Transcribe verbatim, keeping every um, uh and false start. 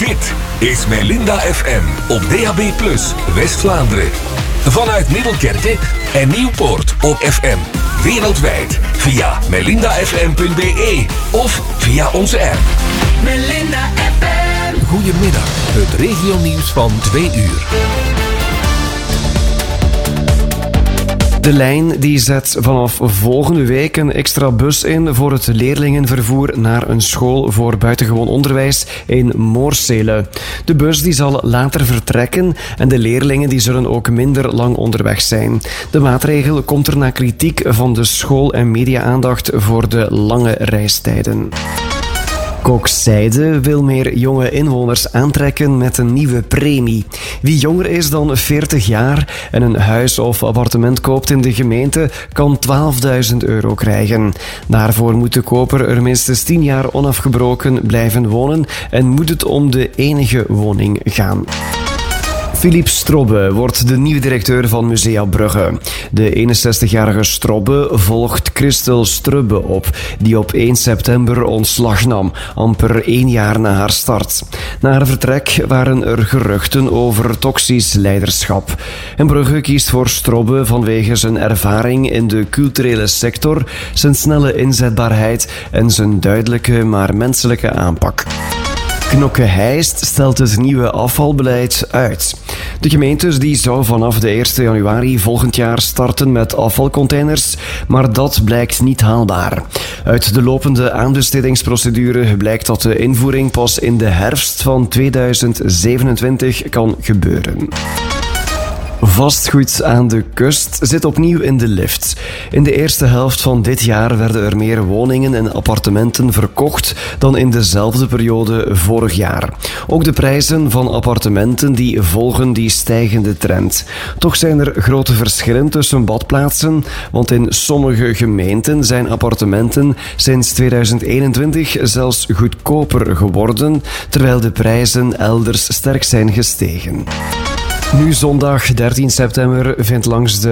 Dit is Melinda F M op D A B plus, West-Vlaanderen. Vanuit Middelkerke en Nieuwpoort op F M. Wereldwijd via melinda f m punt b e of via onze app. Melinda F M. Goedemiddag, het regionieuws van twee uur. De lijn die zet vanaf volgende week een extra bus in voor het leerlingenvervoer naar een school voor buitengewoon onderwijs in Moorsele. De bus die zal later vertrekken en de leerlingen die zullen ook minder lang onderweg zijn. De maatregel komt er na kritiek van de school en media-aandacht voor de lange reistijden. Kokzijde wil meer jonge inwoners aantrekken met een nieuwe premie. Wie jonger is dan veertig jaar en een huis of appartement koopt in de gemeente, kan twaalfduizend euro krijgen. Daarvoor moet de koper er minstens tien jaar onafgebroken blijven wonen en moet het om de enige woning gaan. Philippe Strobbe wordt de nieuwe directeur van Musea Brugge. De eenenzestigjarige Strobbe volgt Christel Strubbe op, die op één september ontslag nam, amper één jaar na haar start. Na haar vertrek waren er geruchten over toxisch leiderschap. En Brugge kiest voor Strobbe vanwege zijn ervaring in de culturele sector, zijn snelle inzetbaarheid en zijn duidelijke maar menselijke aanpak. Knokke-Heist stelt het nieuwe afvalbeleid uit. De gemeentes die zou vanaf de eerste januari volgend jaar starten met afvalcontainers, maar dat blijkt niet haalbaar. Uit de lopende aanbestedingsprocedure blijkt dat de invoering pas in de herfst van tweeduizend zevenentwintig kan gebeuren. Vastgoed aan de kust zit opnieuw in de lift. In de eerste helft van dit jaar werden er meer woningen en appartementen verkocht dan in dezelfde periode vorig jaar. Ook de prijzen van appartementen die volgen die stijgende trend. Toch zijn er grote verschillen tussen badplaatsen, want in sommige gemeenten zijn appartementen sinds tweeduizend eenentwintig zelfs goedkoper geworden, terwijl de prijzen elders sterk zijn gestegen. Nu zondag dertien september vindt langs de